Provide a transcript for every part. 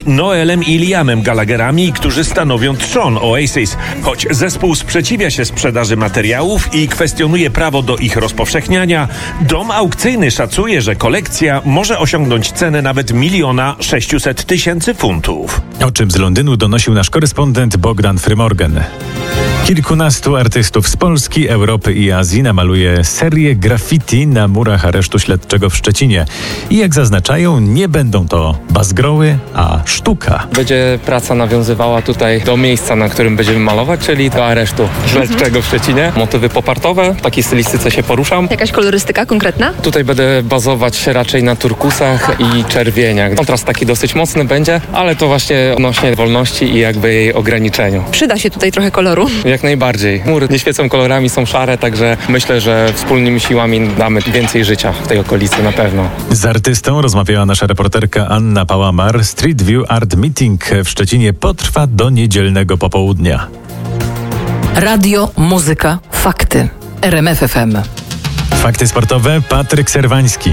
Noelem i Liamem Gallagherami, którzy stanowią trzon Oasis. Choć zespół sprzeciwia się sprzedaży materiałów i kwestionuje prawo do ich rozpowszechniania, dom aukcyjny szacuje, że kolekcja może osiągnąć cenę nawet 1 600 000 funtów. O czym z Londynu donosił nasz korespondent Bogdan Frymorgan. Kilkunastu artystów z Polski, Europy i Azji namaluje serię graffiti na murach aresztu śledczego w Szczecinie. I jak zaznaczają, nie będą to bazgroły, a sztuka. Będzie praca nawiązywała tutaj do miejsca, na którym będziemy malować, czyli do aresztu śledczego w Szczecinie. Motywy popartowe, w takiej stylistyce się poruszam. Jakaś kolorystyka konkretna? Tutaj będę bazować raczej na turkusach i czerwieniach. Kontrast taki dosyć mocny będzie, ale to właśnie odnośnie wolności i jakby jej ograniczeniu. Przyda się tutaj trochę koloru. Jak najbardziej. Mury nie świecą kolorami, są szare, także myślę, że wspólnymi siłami damy więcej życia w tej okolicy na pewno. Z artystą rozmawiała nasza reporterka Anna Pałamar. Street View Art Meeting w Szczecinie potrwa do niedzielnego popołudnia. Radio, muzyka, fakty. RMF FM. Fakty sportowe. Patryk Serwański.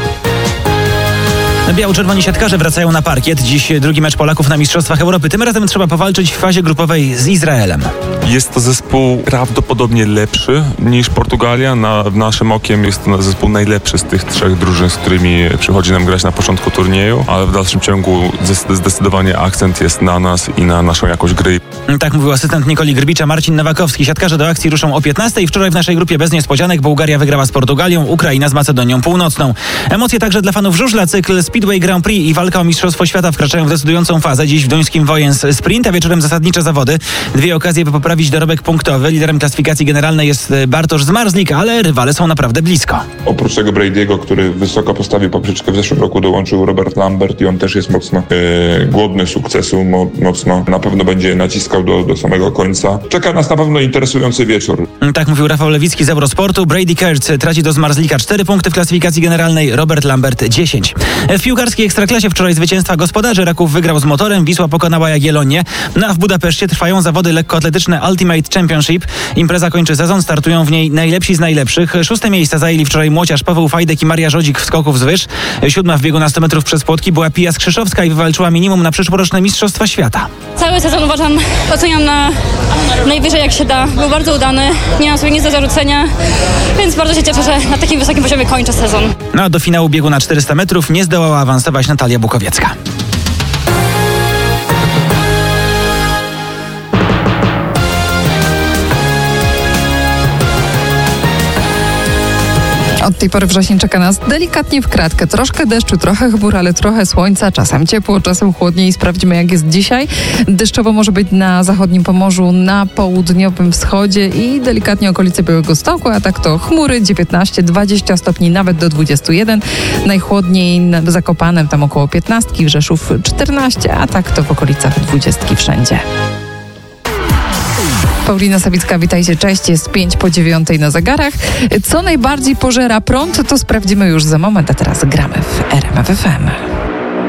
Biało-czerwoni siatkarze wracają na parkiet. Dziś drugi mecz Polaków na Mistrzostwach Europy. Tym razem trzeba powalczyć w fazie grupowej z Izraelem. Jest to zespół prawdopodobnie lepszy niż Portugalia. Naszym okiem jest to zespół najlepszy z tych trzech drużyn, z którymi przychodzi nam grać na początku turnieju, ale w dalszym ciągu zdecydowanie akcent jest na nas i na naszą jakość gry. Tak mówił asystent Nikoli Grbicza Marcin Nowakowski. Siatkarze do akcji ruszą o 15:00. Wczoraj w naszej grupie bez niespodzianek Bułgaria wygrała z Portugalią, Ukraina z Macedonią Północną. Emocje także dla fanów żużla. Cykl Speedway Grand Prix i walka o Mistrzostwo Świata wkraczają w decydującą fazę. Dziś w Duńskim Wojens sprint, a wieczorem zasadnicze zawody. Dwie okazje, by poprawić dorobek punktowy. Liderem klasyfikacji generalnej jest Bartosz Zmarzlik, ale rywale są naprawdę blisko. Oprócz tego Brady'ego, który wysoko postawił poprzeczkę w zeszłym roku, dołączył Robert Lambert i on też jest mocno głodny sukcesu, mocno na pewno będzie naciskał do samego końca. Czeka nas na pewno interesujący wieczór. Tak mówił Rafał Lewicki z Eurosportu. Brady Kurtz traci do Zmarzlika 4 punkty w klasyfikacji generalnej, Robert Lambert 10. W piłkarskiej Ekstraklasie wczoraj zwycięstwa gospodarzy. Raków wygrał z Motorem, Wisła pokonała Jagiellonię. A w Budapeszcie trwają zawody lekkoatletyczne Ultimate Championship. Impreza kończy sezon, startują w niej najlepsi z najlepszych. 6. miejsca zajęli wczoraj Młociarz Paweł Fajdek i Maria Żodzik w skoków z wyż. 7. w biegu na 100 metrów przez płotki była Pia Skrzyszowska i wywalczyła minimum na przyszłoroczne Mistrzostwa Świata. Cały sezon oceniam na najwyżej jak się da. Był bardzo udany, nie mam sobie nic do zarzucenia, więc bardzo się cieszę, że na takim wysokim poziomie kończę sezon. A do finału biegu na 400 metrów nie zdołała awansować Natalia Bukowiecka. Od tej pory wrzesień czeka nas delikatnie w kratkę. Troszkę deszczu, trochę chmur, ale trochę słońca. Czasem ciepło, czasem chłodniej. Sprawdźmy, jak jest dzisiaj. Deszczowo może być na zachodnim Pomorzu, na południowym wschodzie i delikatnie okolice Białegostoku, a tak to chmury 19-20 stopni, nawet do 21. Najchłodniej w Zakopanem, tam około 15, w Rzeszów 14, a tak to w okolicach 20 wszędzie. Paulina Sawicka, witajcie, cześć, jest 8:55 na zegarach. Co najbardziej pożera prąd, to sprawdzimy już za moment, a teraz gramy w RMF FM.